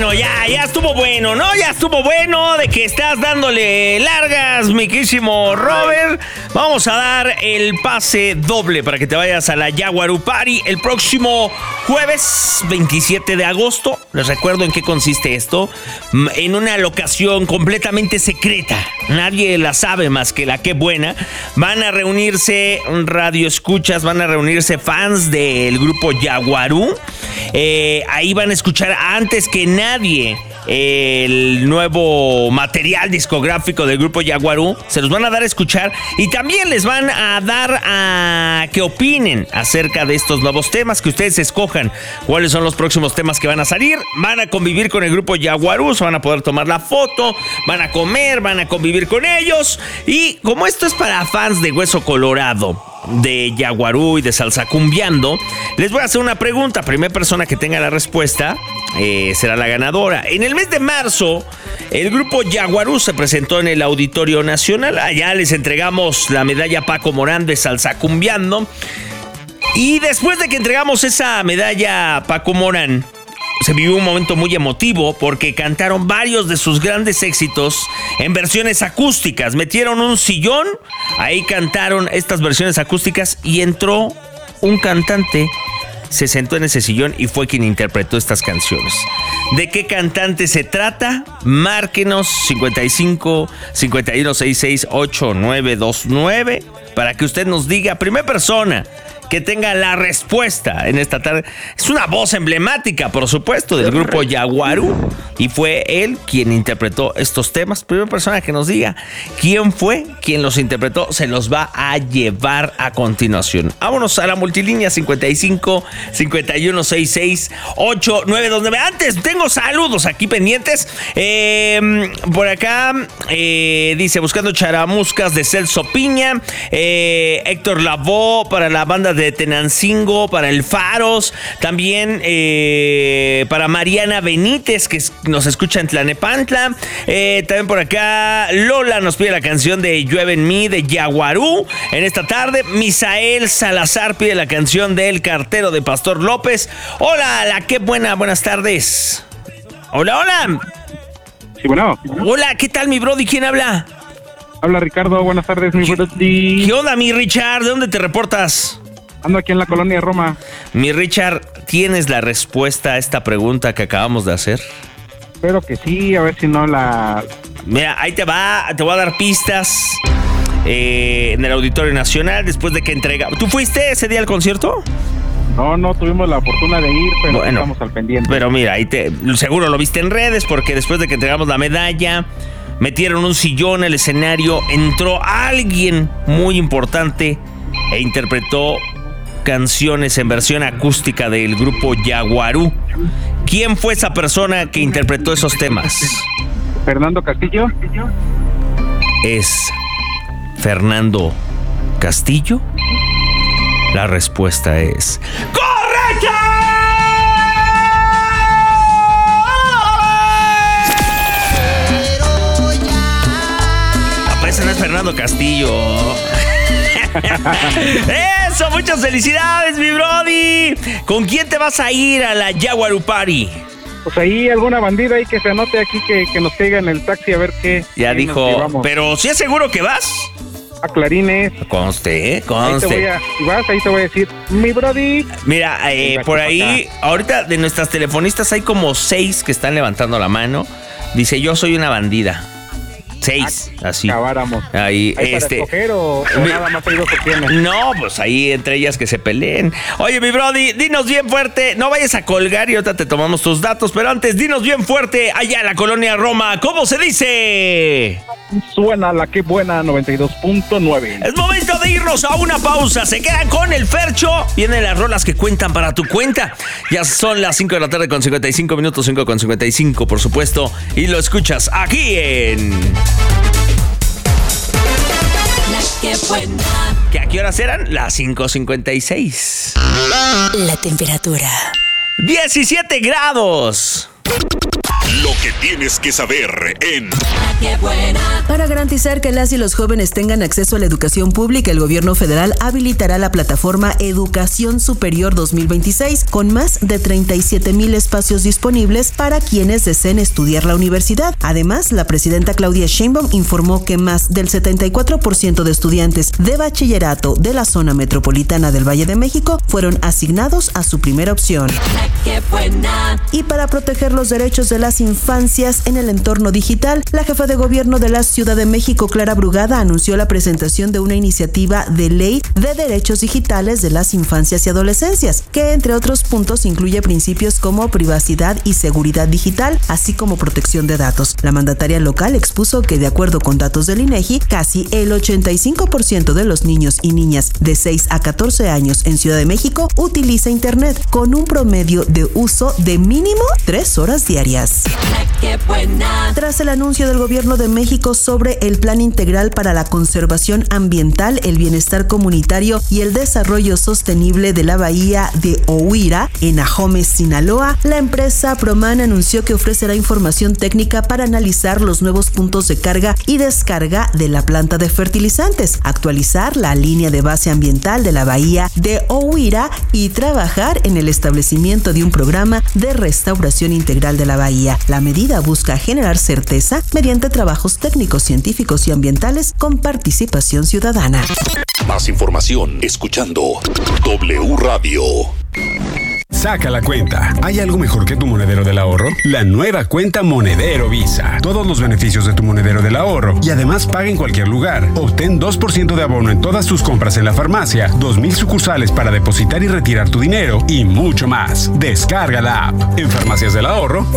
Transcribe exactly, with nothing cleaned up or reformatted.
bueno, ya, ya estuvo bueno, ¿no? Ya estuvo bueno de que estás dándole largas, mi querísimo Robert. Vamos a dar el pase doble para que te vayas a la Yaguarú Party el próximo jueves veintisiete de agosto. Les recuerdo en qué consiste esto. En una locación completamente secreta. Nadie la sabe más que la que buena. Van a reunirse radio escuchas, van a reunirse fans del grupo Yaguarú. Eh, ahí van a escuchar antes que nadie el nuevo material discográfico del grupo Yaguarú. Se los van a dar a escuchar y también les van a dar a que opinen acerca de estos nuevos temas, que ustedes escojan cuáles son los próximos temas que van a salir. Van a convivir con el grupo Yaguarú, se van a poder tomar la foto, van a comer, van a convivir con ellos. Y como esto es para fans de Hueso Colorado, de Yaguarú y de Salsa Cumbiando, les voy a hacer una pregunta. Primera persona que tenga la respuesta eh, será la ganadora. En el mes de marzo, el grupo Yaguarú se presentó en el Auditorio Nacional. Allá les entregamos la medalla Paco Morán de Salsa Cumbiando. Y después de que entregamos esa medalla Paco Morán, se vivió un momento muy emotivo porque cantaron varios de sus grandes éxitos en versiones acústicas. Metieron un sillón, ahí cantaron estas versiones acústicas y entró un cantante, se sentó en ese sillón y fue quien interpretó estas canciones. ¿De qué cantante se trata? Márquenos cincuenta y cinco, cincuenta y uno, sesenta y seis, ochenta y nueve veintinueve para que usted nos diga, primera persona que tenga la respuesta en esta tarde. Es una voz emblemática, por supuesto, del grupo Yaguarú. Y fue él quien interpretó estos temas. Primera persona que nos diga quién fue quien los interpretó, se los va a llevar a continuación. Vámonos a la multilínea cincuenta y cinco, cincuenta y uno, sesenta y seis, ochenta y nueve veintinueve. Antes, tengo saludos aquí pendientes. Eh, por acá eh, dice, buscando charamuscas de Celso Piña. Eh, Héctor Lavoe para la banda de de Tenancingo, para el Faros, también eh, para Mariana Benítez, que nos escucha en Tlanepantla. Eh, también por acá Lola nos pide la canción de Llueve en mí de Yaguarú en esta tarde. Misael Salazar pide la canción de El Cartero de Pastor López. Hola, la qué buena, buenas tardes. Hola, hola. Sí, bueno. Hola, ¿qué tal, mi brody? ¿Quién habla? Habla Ricardo, buenas tardes, mi brody. ¿Qué onda, mi Richard? ¿De dónde te reportas? Ando aquí en la colonia Roma. Mi Richard, ¿tienes la respuesta a esta pregunta que acabamos de hacer? Espero que sí, a ver si no la... Mira, ahí te va, te voy a dar pistas eh, en el Auditorio Nacional después de que entrega... ¿Tú fuiste ese día al concierto? No, no tuvimos la fortuna de ir, pero bueno, estamos al pendiente. Pero mira, ahí te, seguro lo viste en redes porque después de que entregamos la medalla, metieron un sillón al escenario, entró alguien muy importante e interpretó canciones en versión acústica del grupo Yaguarú. ¿Quién fue esa persona que interpretó esos temas? Fernando Castillo. ¿Es Fernando Castillo? La respuesta es ¡correcta! No, ese no es Fernando Castillo. Eso, muchas felicidades, mi brody. ¿Con quién te vas a ir a la Yaguarú Party? Pues ahí alguna bandida ahí que se anote aquí, que, que nos caiga en el taxi a ver qué. Ya dijo, pero ¿sí es seguro que vas? A Clarines. Conste, conste. Ahí te voy a, si vas, ahí te voy a decir, mi brody. Mira, eh, por ahí, ahorita de nuestras telefonistas hay como seis que están levantando la mano. Dice, yo soy una bandida. Seis, ah, así. Acabáramos. Ahí, ¿Hay este. para escoger o, o nada más hay dos opciones? No, pues ahí entre ellas que se peleen. Oye, mi brody, dinos bien fuerte. No vayas a colgar y ahorita te tomamos tus datos, pero antes, dinos bien fuerte allá en la colonia Roma. ¿Cómo se dice? Suena la que buena noventa y dos punto nueve. Es momento de irnos a una pausa. Se quedan con el Fercho. Vienen las rolas que cuentan para tu cuenta. Ya son las cinco de la tarde con cincuenta y cinco minutos, cinco con cincuenta y cinco, por supuesto. Y lo escuchas aquí en... La que buena. ¿Que a qué horas eran? Las cinco cincuenta y seis. La temperatura. diecisiete grados. Lo que tienes que saber en La que buena. Para garantizar que las y los jóvenes tengan acceso a la educación pública, el gobierno federal habilitará la plataforma Educación Superior dos mil veintiséis con más de treinta y siete mil espacios disponibles para quienes deseen estudiar la universidad. Además, la presidenta Claudia Sheinbaum informó que más del setenta y cuatro por ciento de estudiantes de bachillerato de la zona metropolitana del Valle de México fueron asignados a su primera opción. La que buena. Y para proteger los derechos de las infancias en el entorno digital, la jefa de gobierno de la Ciudad de México, Clara Brugada, anunció la presentación de una iniciativa de ley de derechos digitales de las infancias y adolescencias, que entre otros puntos incluye principios como privacidad y seguridad digital, así como protección de datos. La mandataria local expuso que, de acuerdo con datos del INEGI, casi el ochenta y cinco por ciento de los niños y niñas de seis a catorce años en Ciudad de México utiliza Internet, con un promedio de uso de mínimo tres horas diarias. La que buena. Tras el anuncio del gobierno de México sobre el Plan Integral para la Conservación Ambiental, el Bienestar Comunitario y el Desarrollo Sostenible de la Bahía de Ohuira, en Ahome, Sinaloa, la empresa Proman anunció que ofrecerá información técnica para analizar los nuevos puntos de carga y descarga de la planta de fertilizantes, actualizar la línea de base ambiental de la Bahía de Ohuira y trabajar en el establecimiento de un programa de restauración integral de la bahía. La medida busca generar certeza mediante trabajos técnicos, científicos y ambientales con participación ciudadana. Más información escuchando W Radio. Saca la cuenta. ¿Hay algo mejor que tu monedero del ahorro? La nueva cuenta Monedero Visa. Todos los beneficios de tu monedero del ahorro. Y además paga en cualquier lugar. Obtén dos por ciento de abono en todas tus compras en la farmacia, dos mil sucursales para depositar y retirar tu dinero y mucho más. Descarga la app. En Farmacias del Ahorro